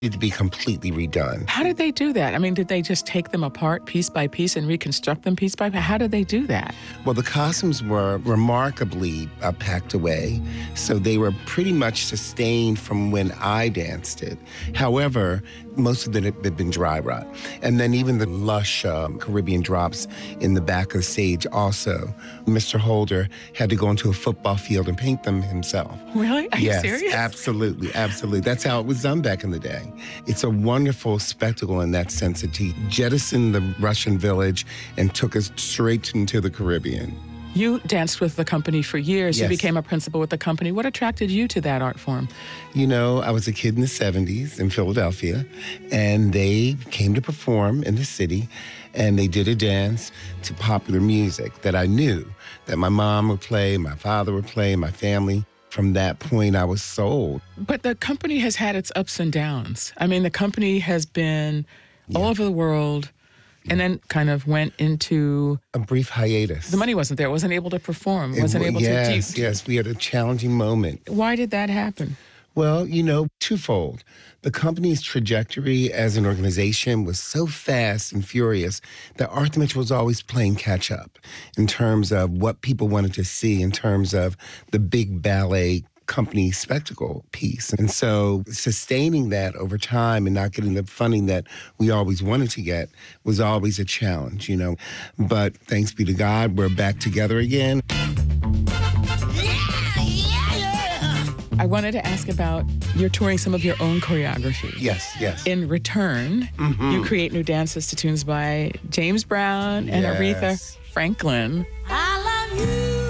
to be completely redone. How did they do that? I mean, did they just take them apart piece by piece and reconstruct them piece by piece? How did they do that? Well, the costumes were remarkably packed away, so they were pretty much sustained from when I danced it. However, most of it had been dry rot. And then even the lush Caribbean drops in the back of the stage also. Mr. Holder had to go into a football field and paint them himself. Really? Are you Yes, serious? absolutely, absolutely. That's how it was done back in the day. It's a wonderful spectacle in that sense that he jettisoned the Russian village and took us straight into the Caribbean. You danced with the company for years. Yes. You became a principal with the company. What attracted you to that art form? You know, I was a kid in the 70s in Philadelphia, and they came to perform in the city, and they did a dance to popular music that I knew, that my mom would play, my father would play, my family. From that point, I was sold. But the company has had its ups and downs. I mean, the company has been all over the world and then kind of went into a brief hiatus. The money wasn't there. Wasn't able to perform. Wasn't able to. Yes, we had a challenging moment. Why did that happen? Well, you know, twofold. The company's trajectory as an organization was so fast and furious that Arthur Mitchell was always playing catch up in terms of what people wanted to see, in terms of the big ballet company spectacle piece. And so sustaining that over time and not getting the funding that we always wanted to get was always a challenge, you know. But thanks be to God, we're back together again. I wanted to ask about, you're touring some of your own choreography. Yes. In return, you create new dances to tunes by James Brown and Aretha Franklin. I love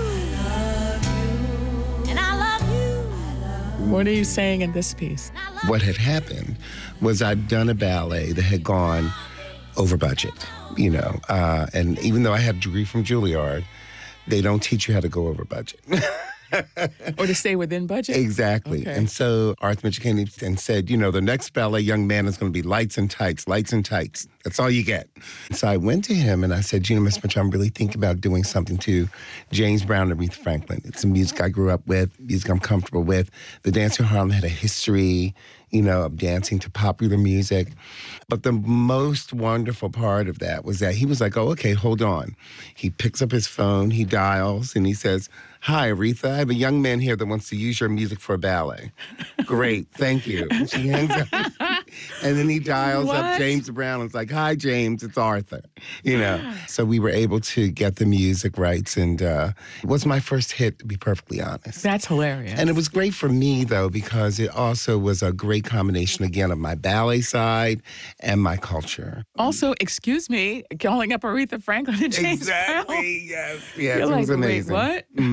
you, and I love you. What are you saying in this piece? What had happened was I'd done a ballet that had gone over budget, you know, and even though I had a degree from Juilliard, they don't teach you how to go over budget. Or to stay within budget? Exactly. Okay. And so Arthur Mitchell came and said, you know, the next ballet, Young Man, is going to be lights and tights, lights and tights. That's all you get. So I went to him and I said, you know, Mr. Mitchell, I'm really thinking about doing something to James Brown and Aretha Franklin. It's some music I grew up with, music I'm comfortable with. The Dancing Harlem had a history, you know, of dancing to popular music. But the most wonderful part of that was that he was like, oh, okay, hold on. He picks up his phone, he dials, and he says, hi, Aretha, I have a young man here that wants to use your music for a ballet. Great, thank you. And she hangs up. And then he dials up James Brown and it's like, hi, James, it's Arthur. You know, so we were able to get the music rights. And it was my first hit, to be perfectly honest. That's hilarious. And it was great for me, though, because it also was a great combination, again, of my ballet side and my culture. Also, excuse me, calling up Aretha Franklin and James Brown. Yes, You're it like, was amazing. Wait, what?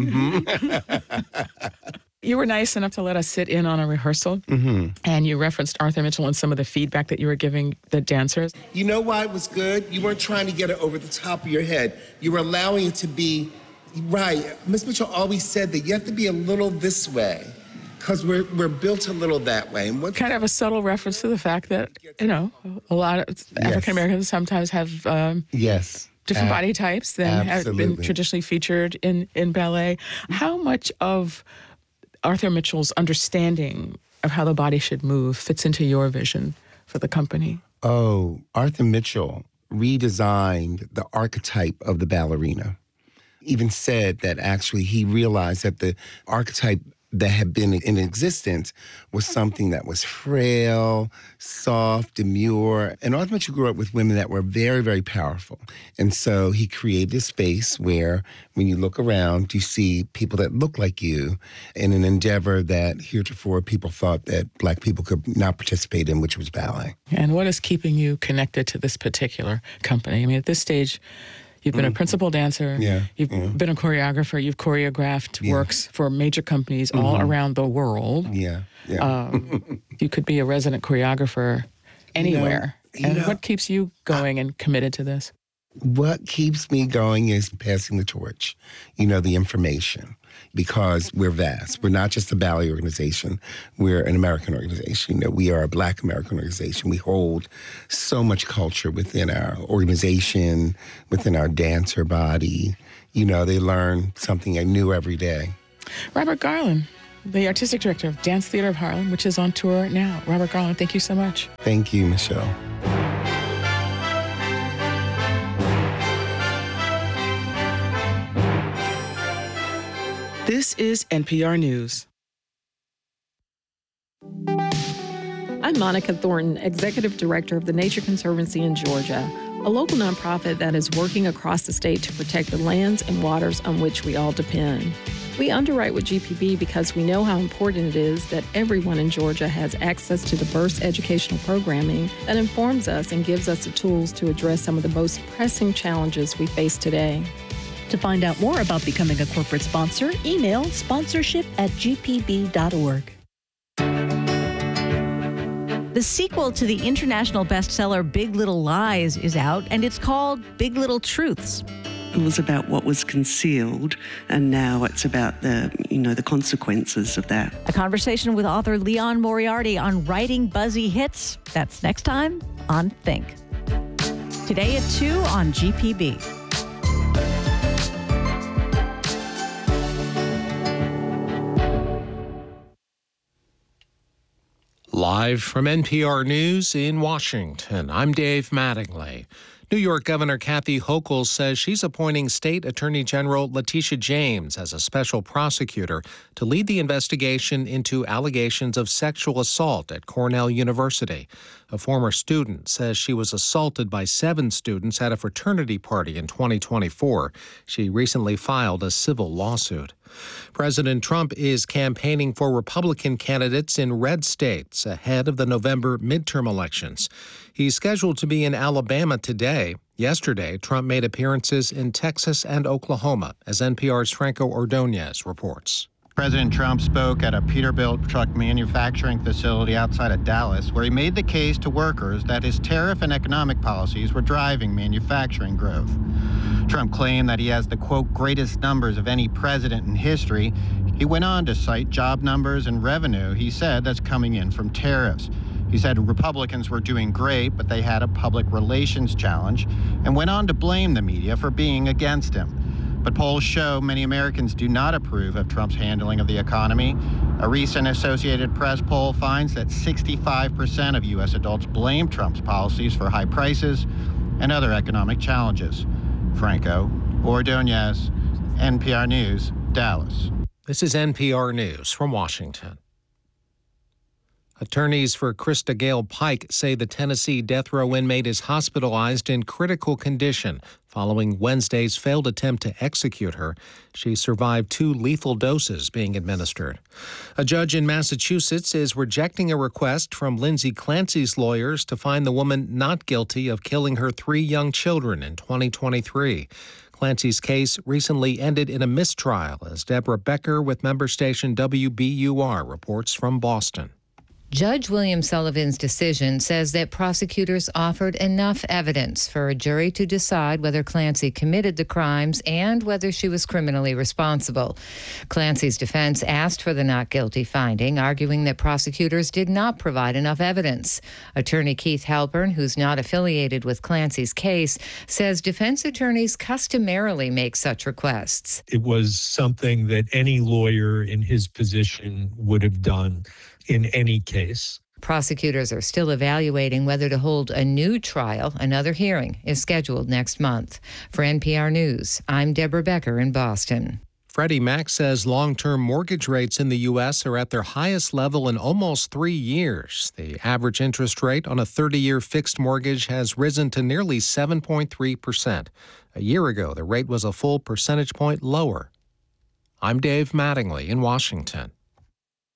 You were nice enough to let us sit in on a rehearsal, and you referenced Arthur Mitchell and some of the feedback that you were giving the dancers. You know why it was good? You weren't trying to get it over the top of your head. You were allowing it to be right. Miss Mitchell always said that you have to be a little this way, because we're built a little that way. And what Kind of a subtle reference to the fact that, you know, a lot of African Americans sometimes have different body types than have been traditionally featured in ballet. How much of Arthur Mitchell's understanding of how the body should move fits into your vision for the company? Oh, Arthur Mitchell redesigned the archetype of the ballerina. Even said that actually he realized that the archetype that had been in existence was something that was frail, soft, demure. And Arthur Mitchell grew up with women that were very, very powerful. And so he created a space where when you look around, you see people that look like you in an endeavor that heretofore people thought that Black people could not participate in, which was ballet. And what is keeping you connected to this particular company? I mean, at this stage, you've been a principal dancer. You've been a choreographer. You've choreographed works for major companies all around the world. You could be a resident choreographer anywhere. What keeps you going and committed to this? What keeps me going is passing the torch, the information, because we're vast. We're not just a ballet organization. We're an American organization. We are a Black American organization. We hold so much culture within our organization, within our dancer body. They learn something new every day. Robert Garland, the artistic director of Dance Theater of Harlem, which is on tour now. Robert Garland, thank you so much. Thank you, Michelle. This is NPR News. I'm Monica Thornton, Executive Director of the Nature Conservancy in Georgia, a local nonprofit that is working across the state to protect the lands and waters on which we all depend. We underwrite with GPB because we know how important it is that everyone in Georgia has access to diverse educational programming that informs us and gives us the tools to address some of the most pressing challenges we face today. To find out more about becoming a corporate sponsor, email sponsorship@gpb.org. The sequel to the international bestseller Big Little Lies is out, and it's called Big Little Truths. It was about what was concealed, and now it's about the consequences of that. A conversation with author Leon Moriarty on writing buzzy hits. That's next time on Think. Today at 2 on GPB. Live from NPR News in Washington, I'm Dave Mattingly. New York Governor Kathy Hochul says she's appointing State Attorney General Letitia James as a special prosecutor to lead the investigation into allegations of sexual assault at Cornell University. A former student says she was assaulted by 7 students at a fraternity party in 2024. She recently filed a civil lawsuit. President Trump is campaigning for Republican candidates in red states ahead of the November midterm elections. He's scheduled to be in Alabama today. Yesterday, Trump made appearances in Texas and Oklahoma, as NPR's Franco Ordonez reports. President Trump spoke at a Peterbilt truck manufacturing facility outside of Dallas, where he made the case to workers that his tariff and economic policies were driving manufacturing growth. Trump claimed that he has the, quote, greatest numbers of any president in history. He went on to cite job numbers and revenue he said that's coming in from tariffs. He said Republicans were doing great, but they had a public relations challenge, and went on to blame the media for being against him. But polls show many Americans do not approve of Trump's handling of the economy. A recent Associated Press poll finds that 65% of U.S. adults blame Trump's policies for high prices and other economic challenges. Franco Ordonez, NPR News, Dallas. This is NPR News from Washington. Attorneys for Krista Gale Pike say the Tennessee death row inmate is hospitalized in critical condition following Wednesday's failed attempt to execute her. She survived 2 lethal doses being administered. A judge in Massachusetts is rejecting a request from Lindsay Clancy's lawyers to find the woman not guilty of killing her 3 young children in 2023. Clancy's case recently ended in a mistrial, as Deborah Becker with member station WBUR reports from Boston. Judge William Sullivan's decision says that prosecutors offered enough evidence for a jury to decide whether Clancy committed the crimes and whether she was criminally responsible. Clancy's defense asked for the not guilty finding, arguing that prosecutors did not provide enough evidence. Attorney Keith Halpern, who's not affiliated with Clancy's case, says defense attorneys customarily make such requests. It was something that any lawyer in his position would have done in any case. Prosecutors are still evaluating whether to hold a new trial. Another hearing is scheduled next month. For NPR News, I'm Deborah Becker in Boston. Freddie Mac says long-term mortgage rates in the U.S. are at their highest level in almost 3 years. The average interest rate on a 30-year fixed mortgage has risen to nearly 7.3%. A year ago, the rate was a full percentage point lower. I'm Dave Mattingly in Washington.